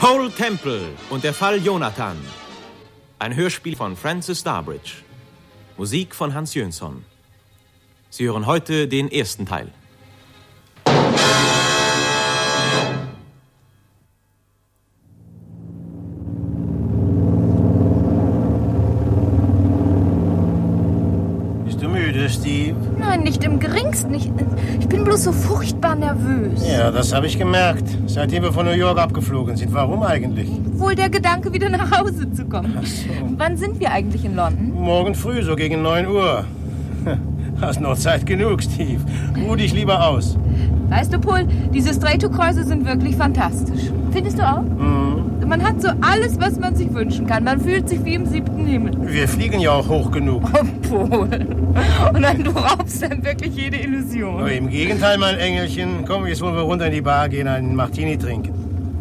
Paul Temple und der Fall Jonathan. Ein Hörspiel von Francis Starbridge. Musik von Hans Jönsson. Sie hören heute den ersten Teil. Bist du müde, Steve? Nein, nicht im geringsten. Ich bin bloß so furchtbar nervös. Ja, das habe ich gemerkt. Seitdem wir von New York abgeflogen sind. Warum eigentlich? Wohl der Gedanke, wieder nach Hause zu kommen. Ach so. Wann sind wir eigentlich in London? Morgen früh, so gegen 9 Uhr. Hast noch Zeit genug, Steve. Ruh dich lieber aus. Weißt du, Paul, diese Straight-to-Kreuze sind wirklich fantastisch. Findest du auch? Mhm. Man hat so alles, was man sich wünschen kann. Man fühlt sich wie im 7. Himmel. Wir fliegen ja auch hoch genug. Oh, Paul. Und dann, du raubst dann wirklich jede Illusion. Aber im Gegenteil, mein Engelchen. Komm, jetzt wollen wir runter in die Bar gehen, einen Martini trinken.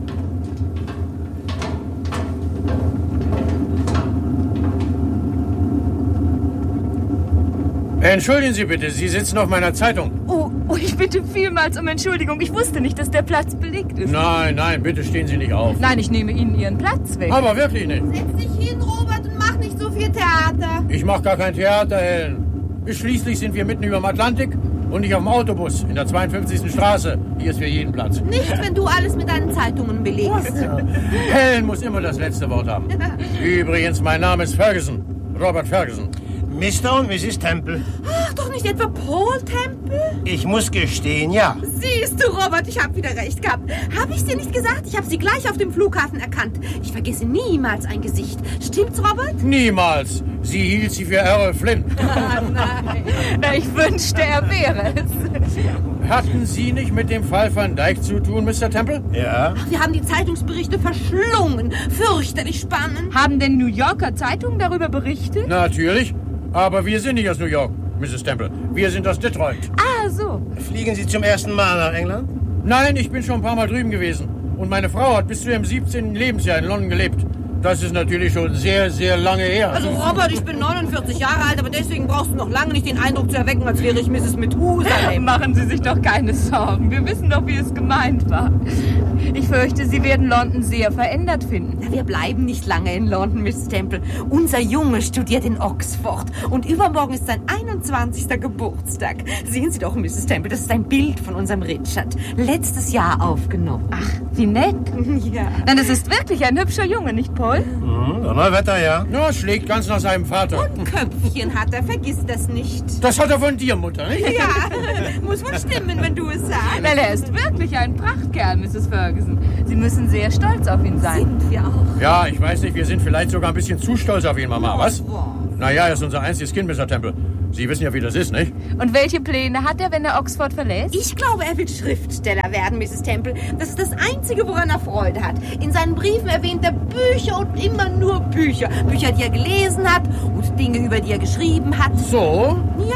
Entschuldigen Sie bitte, Sie sitzen auf meiner Zeitung. Oh, ich bitte vielmals um Entschuldigung. Ich wusste nicht, dass der Platz belegt ist. Nein, bitte stehen Sie nicht auf. Nein, ich nehme Ihnen Ihren Platz weg. Aber wirklich nicht. Setz dich hin, Robert, und mach nicht so viel Theater. Ich mach gar kein Theater, Helen. Schließlich sind wir mitten über dem Atlantik und nicht auf dem Autobus in der 52. Straße. Hier ist für jeden Platz. Nicht, wenn du alles mit deinen Zeitungen belegst. Helen muss immer das letzte Wort haben. Übrigens, mein Name ist Ferguson. Robert Ferguson. Mr. und Mrs. Temple. Ach, doch nicht etwa Paul Temple? Ich muss gestehen, ja. Siehst du, Robert, ich habe wieder recht gehabt. Habe ich dir nicht gesagt? Ich habe sie gleich auf dem Flughafen erkannt. Ich vergesse niemals ein Gesicht. Stimmt's, Robert? Niemals. Sie hielt sie für Errol Flynn. Ah, nein. Na, ich wünschte, er wäre es. Hatten Sie nicht mit dem Fall Van Dyck zu tun, Mr. Temple? Ja. Ach, wir haben die Zeitungsberichte verschlungen. Fürchterlich spannend. Haben denn New Yorker Zeitungen darüber berichtet? Natürlich. Aber wir sind nicht aus New York, Mrs. Temple. Wir sind aus Detroit. Ah, so. Fliegen Sie zum ersten Mal nach England? Nein, ich bin schon ein paar Mal drüben gewesen. Und meine Frau hat bis zu ihrem 17. Lebensjahr in London gelebt. Das ist natürlich schon sehr, sehr lange her. Also, Robert, ich bin 49 Jahre alt, aber deswegen brauchst du noch lange nicht den Eindruck zu erwecken, als wäre ich Mrs. Methusalem. Machen Sie sich doch keine Sorgen. Wir wissen doch, wie es gemeint war. Ich fürchte, Sie werden London sehr verändert finden. Na, wir bleiben nicht lange in London, Mrs. Temple. Unser Junge studiert in Oxford und übermorgen ist sein 21. Geburtstag. Sehen Sie doch, Mrs. Temple, das ist ein Bild von unserem Richard. Letztes Jahr aufgenommen. Ach, wie nett. Ja. Nein, das ist wirklich ein hübscher Junge, nicht Paul? Donnerwetter, ja. Ja, schlägt ganz nach seinem Vater. Und Köpfchen hat er, vergiss das nicht. Das hat er von dir, Mutter, nicht? Ja, muss wohl stimmen, wenn du es sagst. Weil er ist wirklich ein Prachtkerl, Mrs. Ferguson. Sie müssen sehr stolz auf ihn sein. Sind wir auch. Ja, ich weiß nicht, wir sind vielleicht sogar ein bisschen zu stolz auf ihn, Mama, was? Naja, er ist unser einziges Kind, Mr. Temple. Sie wissen ja, wie das ist, nicht? Und welche Pläne hat er, wenn er Oxford verlässt? Ich glaube, er will Schriftsteller werden, Mrs. Temple. Das ist das Einzige, woran er Freude hat. In seinen Briefen erwähnt er Bücher und immer nur Bücher. Bücher, die er gelesen hat und Dinge, über die er geschrieben hat. So?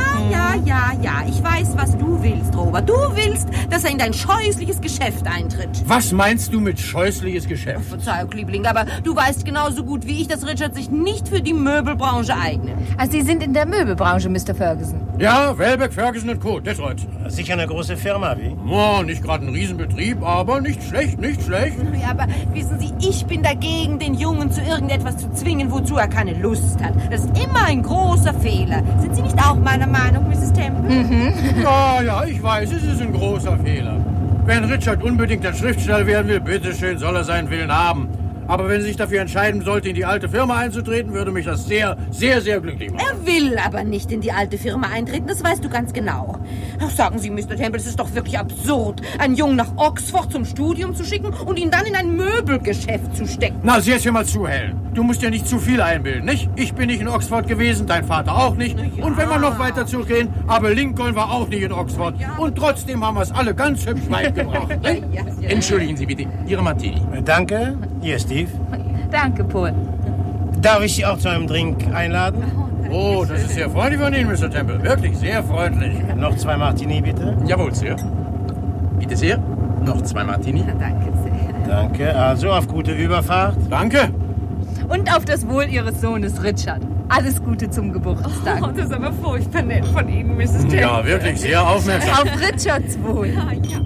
Ja. Ich weiß, was du willst, Robert. Du willst, dass er in dein scheußliches Geschäft eintritt. Was meinst du mit scheußliches Geschäft? Verzeihung, Liebling, aber du weißt genauso gut wie ich, dass Richard sich nicht für die Möbelbranche eignet. Also Sie sind in der Möbelbranche, Mr. Ferguson. Ja, Welbeck, Ferguson & Co., Detroit. Sicher eine große Firma, wie? Oh, nicht gerade ein Riesenbetrieb, aber nicht schlecht. Ja, aber wissen Sie, ich bin dagegen, den Jungen zu irgendetwas zu zwingen, wozu er keine Lust hat. Das ist immer ein großer Fehler. Sind Sie nicht auch meiner Meinung, Mrs. Temple? Ja, ich weiß, es ist ein großer Fehler. Wenn Richard unbedingt ein Schriftsteller werden will, bitteschön, soll er seinen Willen haben. Aber wenn er sich dafür entscheiden sollte, in die alte Firma einzutreten, würde mich das sehr, sehr, sehr glücklich machen. Er will aber nicht in die alte Firma eintreten, das weißt du ganz genau. Ach, sagen Sie, Mr. Temple, es ist doch wirklich absurd, einen Jungen nach Oxford zum Studium zu schicken und ihn dann in ein Möbelgeschäft zu stecken. Na, sieh jetzt hier mal zu, Helen. Du musst ja nicht zu viel einbilden, nicht? Ich bin nicht in Oxford gewesen, dein Vater auch nicht. Ja. Und wenn wir noch weiter zurückgehen, aber Lincoln war auch nicht in Oxford. Ja. Und trotzdem haben wir es alle ganz hübsch weit gebracht. Nicht? Ja. Entschuldigen Sie bitte, Ihre Martini. Danke. Hier, Steve. Danke, Paul. Darf ich Sie auch zu einem Drink einladen? Oh, das ist sehr freundlich von Ihnen, Mr. Temple. Wirklich sehr freundlich. Noch 2 Martini, bitte. Jawohl, Sir. Bitte sehr, noch 2 Martini. Danke sehr. Danke. Also auf gute Überfahrt. Danke. Und auf das Wohl Ihres Sohnes Richard. Alles Gute zum Geburtstag. Oh, das ist aber furchtbar nett von Ihnen, Mrs. Temple. Ja, wirklich sehr aufmerksam. Auf Richards Wohl. Ja.